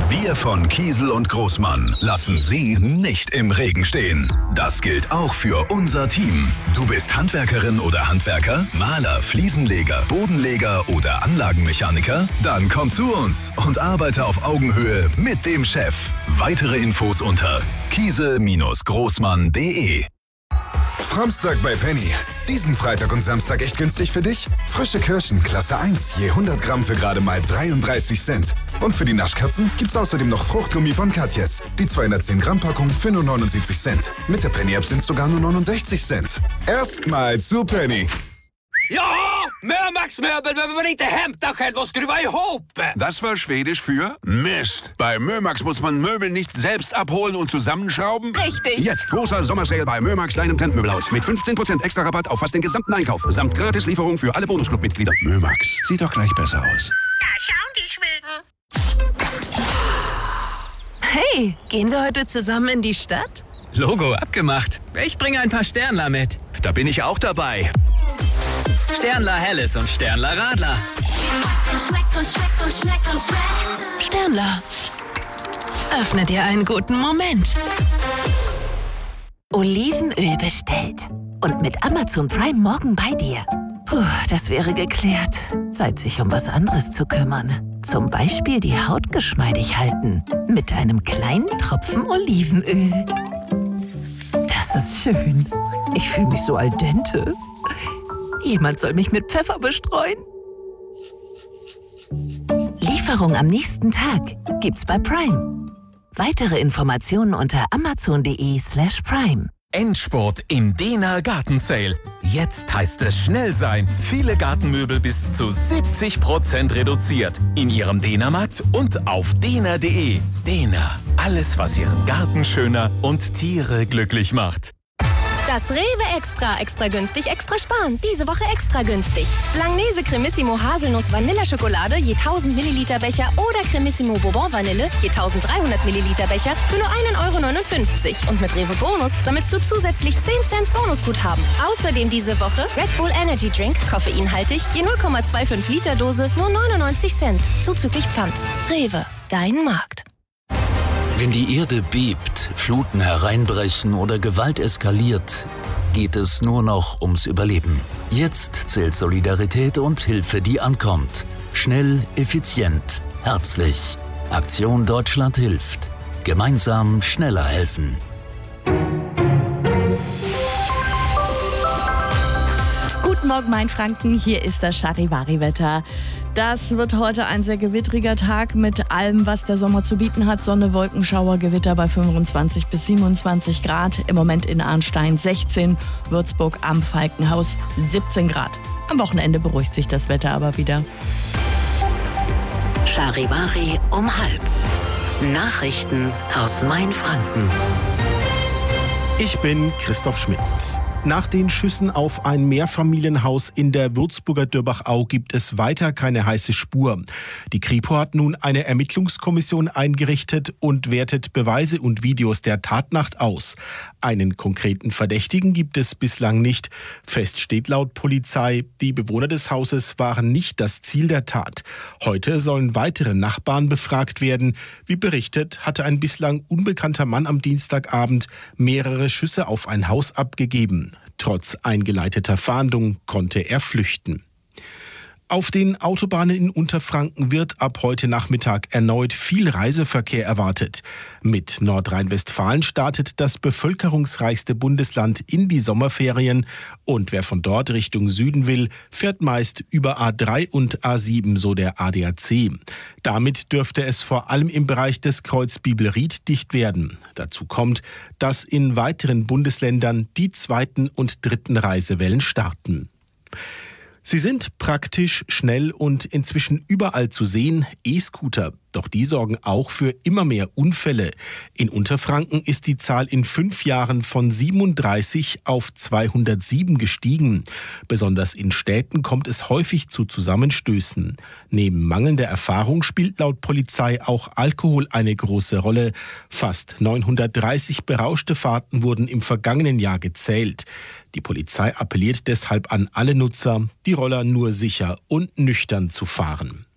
Wir von Kiesel und Großmann lassen Sie nicht im Regen stehen. Das gilt auch für unser Team. Du bist Handwerkerin oder Handwerker, Maler, Fliesenleger, Bodenleger oder Anlagenmechaniker? Dann komm zu uns und arbeite auf Augenhöhe mit dem Chef. Weitere Infos unter kiesel-großmann.de. Framstag bei Penny. Diesen Freitag und Samstag echt günstig für dich? Frische Kirschen, Klasse 1, je 100 Gramm für gerade mal 33 Cent. Und für die Naschkatzen gibt's außerdem noch Fruchtgummi von Katjes. Die 210 Gramm Packung für nur 79 Cent. Mit der Penny-App sind's sogar nur 69 Cent. Erstmal zu Penny. Ja, Mömax-Möbel wenn man inte hämta själv och skruva ihop. Das war Schwedisch für Mist. Bei Mömax muss man Möbel nicht selbst abholen und zusammenschrauben. Richtig. Jetzt großer Sommersale bei Mömax, deinem Trendmöbelhaus. Mit 15% extra Rabatt auf fast den gesamten Einkauf. Samt Gratislieferung für alle Bonusclub-Mitglieder. Mömax, sieht doch gleich besser aus. Da schauen die Schweden. Hey, gehen wir heute zusammen in die Stadt? Logo abgemacht. Ich bringe ein paar Sternler mit. Da bin ich auch dabei. Sternler Helles und Sternler Radler. Sternler. Öffne dir einen guten Moment. Olivenöl bestellt. Und mit Amazon Prime morgen bei dir. Puh, das wäre geklärt. Zeit, sich um was anderes zu kümmern. Zum Beispiel die Haut geschmeidig halten. Mit einem kleinen Tropfen Olivenöl. Das ist schön. Ich fühle mich so al dente. Jemand soll mich mit Pfeffer bestreuen. Lieferung am nächsten Tag gibt's bei Prime. Weitere Informationen unter amazon.de/prime. Endspurt im Dena Garten Sale. Jetzt heißt es schnell sein. Viele Gartenmöbel bis zu 70% reduziert. In Ihrem Dena-Markt und auf dena.de. Dena. Alles, was Ihren Garten schöner und Tiere glücklich macht. Das Rewe Extra günstig, extra sparen. Diese Woche extra günstig. Langnese Cremissimo Haselnuss Vanilleschokolade je 1000 Milliliter Becher oder Cremissimo Bourbon Vanille je 1300 Milliliter Becher für nur 1,59 €. Und mit Rewe Bonus sammelst du zusätzlich 10 Cent Bonusguthaben. Außerdem diese Woche Red Bull Energy Drink, koffeinhaltig, je 0,25 Liter Dose, nur 99 Cent. Zuzüglich Pfand. Rewe, dein Markt. Wenn die Erde bebt, Fluten hereinbrechen oder Gewalt eskaliert, geht es nur noch ums Überleben. Jetzt zählt Solidarität und Hilfe, die ankommt. Schnell, effizient, herzlich. Aktion Deutschland hilft. Gemeinsam schneller helfen. Guten Morgen, Mainfranken. Hier ist das Charivari-Wetter. Das wird heute ein sehr gewittriger Tag mit allem, was der Sommer zu bieten hat. Sonne, Wolkenschauer, Gewitter bei 25 bis 27 Grad. Im Moment in Arnstein 16, Würzburg am Falkenhaus 17 Grad. Am Wochenende beruhigt sich das Wetter aber wieder. Charivari um 12:30. Nachrichten aus Mainfranken. Ich bin Christoph Schmidt. Nach den Schüssen auf ein Mehrfamilienhaus in der Würzburger Dürbachau gibt es weiter keine heiße Spur. Die Kripo hat nun eine Ermittlungskommission eingerichtet und wertet Beweise und Videos der Tatnacht aus. Einen konkreten Verdächtigen gibt es bislang nicht. Fest steht laut Polizei, die Bewohner des Hauses waren nicht das Ziel der Tat. Heute sollen weitere Nachbarn befragt werden. Wie berichtet, hatte ein bislang unbekannter Mann am Dienstagabend mehrere Schüsse auf ein Haus abgegeben. Trotz eingeleiteter Fahndung konnte er flüchten. Auf den Autobahnen in Unterfranken wird ab heute Nachmittag erneut viel Reiseverkehr erwartet. Mit Nordrhein-Westfalen startet das bevölkerungsreichste Bundesland in die Sommerferien und wer von dort Richtung Süden will, fährt meist über A3 und A7, so der ADAC. Damit dürfte es vor allem im Bereich des Kreuz-Bibel-Ried dicht werden. Dazu kommt, dass in weiteren Bundesländern die zweiten und dritten Reisewellen starten. Sie sind praktisch, schnell und inzwischen überall zu sehen, E-Scooter. Doch die sorgen auch für immer mehr Unfälle. In Unterfranken ist die Zahl in 5 Jahren von 37 auf 207 gestiegen. Besonders in Städten kommt es häufig zu Zusammenstößen. Neben mangelnder Erfahrung spielt laut Polizei auch Alkohol eine große Rolle. Fast 930 berauschte Fahrten wurden im vergangenen Jahr gezählt. Die Polizei appelliert deshalb an alle Nutzer, die Roller nur sicher und nüchtern zu fahren.